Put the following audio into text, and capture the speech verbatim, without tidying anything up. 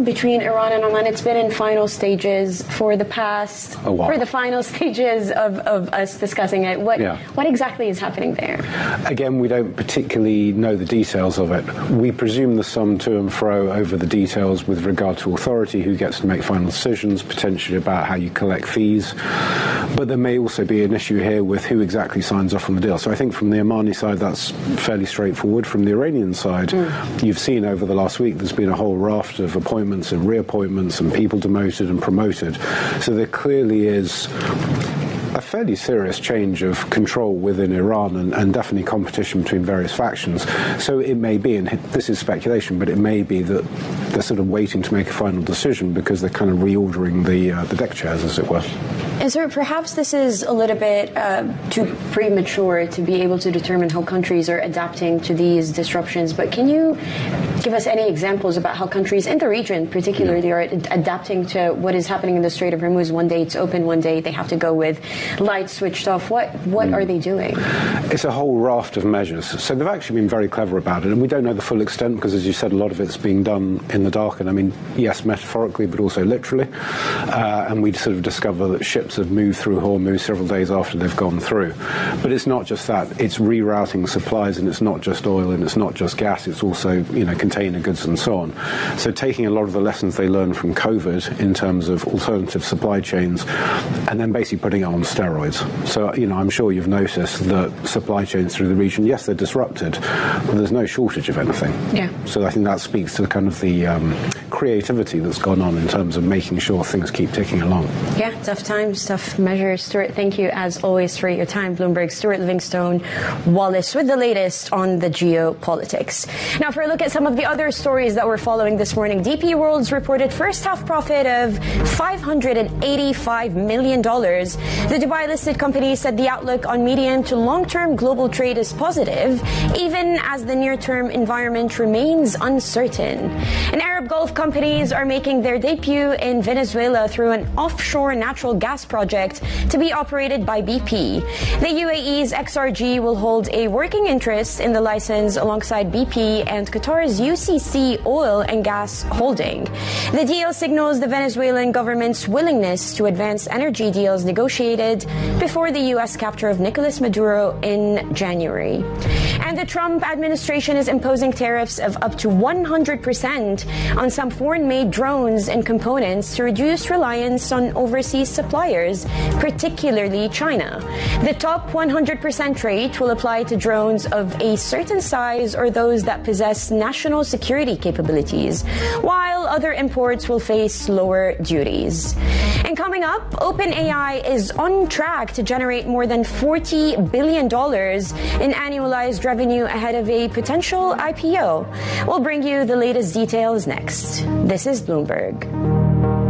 between Iran and Oman? It's been in final stages for the past, a while. for the final stages of, of us discussing it. What, yeah. what exactly is happening there? Again, we don't particularly know the details of it. We presume there's some to and fro over the details with regard to authority, who gets to make final decisions, potentially about how you collect fees. But there may also be an issue here with who exactly signs off on the deal. So I think from the Omani side, that's fairly straightforward. From the Iranian side, mm. you've seen over the last week there's been a whole raft of appointments and reappointments and people demoted and promoted. So there clearly is a fairly serious change of control within Iran, and, and definitely competition between various factions. So it may be, and this is speculation, but it may be that they're sort of waiting to make a final decision because they're kind of reordering the uh, the deck chairs, as it were. Is there, perhaps this is a little bit uh, too premature to be able to determine how countries are adapting to these disruptions, but can you give us any examples about how countries in the region particularly yeah. are ad- adapting to what is happening in the Strait of Hormuz? One day it's open, one day they have to go with lights switched off. What what mm. are they doing? It's a whole raft of measures. So they've actually been very clever about it, and we don't know the full extent because, as you said, a lot of it's being done in the dark, and I mean, yes, metaphorically, but also literally. Uh, and we sort of discover that ships have moved through Hormuz several days after they've gone through. But it's not just that. It's rerouting supplies, and it's not just oil, and it's not just gas. It's also, you know, container goods and so on. So taking a lot of the lessons they learned from COVID in terms of alternative supply chains, and then basically putting it on steroids. So, you know, I'm sure you've noticed that supply chains through the region, yes, they're disrupted, but there's no shortage of anything. Yeah. So I think that speaks to kind of the um, creativity that's gone on in terms of making sure things keep ticking along. Yeah, tough times, tough measures. Stuart, thank you as always for your time. Bloomberg, Stuart Livingstone Wallace with the latest on the geopolitics. Now, for a look at some of the other stories that we're following this morning, D P World's reported first half profit of five hundred eighty-five million dollars. The Dubai-listed company said the outlook on medium to long-term global trade is positive, even as the near-term environment remains uncertain. And Arab Gulf companies are making their debut in Venezuela through an offshore natural gas project to be operated by B P. The U A E's X R G will hold a working interest in the license alongside B P and Qatar's U C C Oil and Gas Holding. The deal signals the Venezuelan government's willingness to advance energy deals negotiated before the U S capture of Nicolas Maduro in January. And the Trump administration is imposing tariffs of up to one hundred percent on some foreign-made drones and components to reduce reliance on overseas suppliers, particularly China. The top one hundred percent rate will apply to drones of a certain size or those that possess national security capabilities, while other imports will face lower duties. And coming up, OpenAI is on track to generate more than forty billion dollars in annualized revenue ahead of a potential I P O. We'll bring you the latest details next. This is Bloomberg.